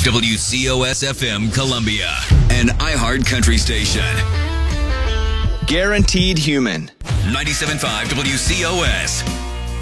WCOS FM Columbia, an iHeart country station. Guaranteed Human. 97.5 WCOS.